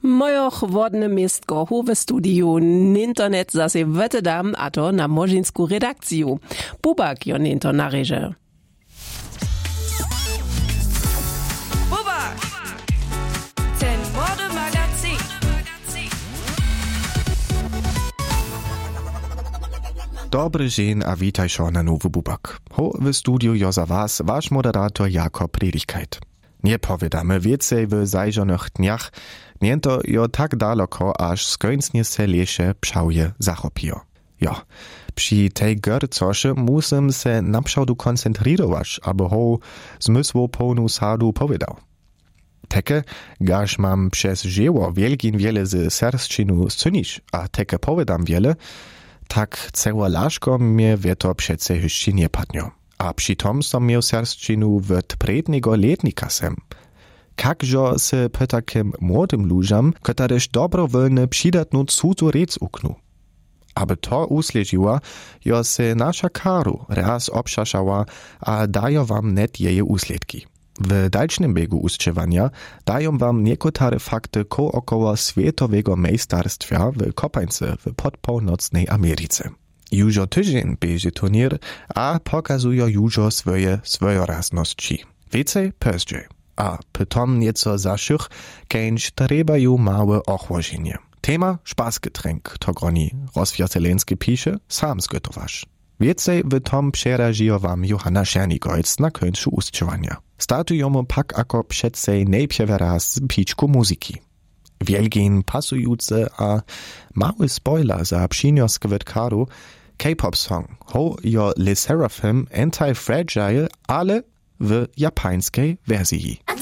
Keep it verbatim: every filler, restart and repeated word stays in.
Mojo chłodne miestko hu w studiu internet zase wetedam, a to na Murzynsku redakciju. Bubak jo ninto nareže. Bubak! Ten młody magazyn. Dobry dzień, a witaj šo na nowy Bubak. Ho w studiu jo za was, wasz moderator Jakob Predigkeit. Nie powiadamy więcej w zajrzonych dniach, nie to jo tak daleko, aż skończnie se lesie pszałje zachopiło. Jo, przy tej gercosze musim se na pszałdu koncentrirować, aby ho zmysłu pełnu sadu powiedział. Teke, gaż mam przez żyło wielkin wiele z serszczynu scynisz, a teke powiadam wiele, tak cała laszko mnie wie to przece jeszcze nie padnio. A przy tom som miał serszczynu w prednego letnika sem. Kakżo se po takim młodym ludziom, ktoryż dobrowolny przydatną cudzu rec uknu. Aby to usledziła, jo se nasza karu raz obszaszała, a dają wam net jej usledki. W dalszym biegu ustrzywania dają wam niekotare fakty kookoło światowego mejstarstwa w kopańce w podpółnocnej Ameryce. Jużo tydzień bieże turnier, a pokazują jużo swoje swojorazności. Więcej pozdziej. A pytom nieco zaszych, kęć trebają małe ochłodzenie. Tema Spaßgetränk, to groni Rozwiaselenski pisze, sam zgotowasz. Więcej w tom przeraziło wam Johanna Schernigolc na końcu ustrzywania. Statujemy pak ako przedsej najpierw raz piczku muzyki. Wielgin pasujący a mały spoiler za przynioskę wytkaru K-pop song ho jo Le Seraphim Anti-Fragile, ale w japańskiej wersji.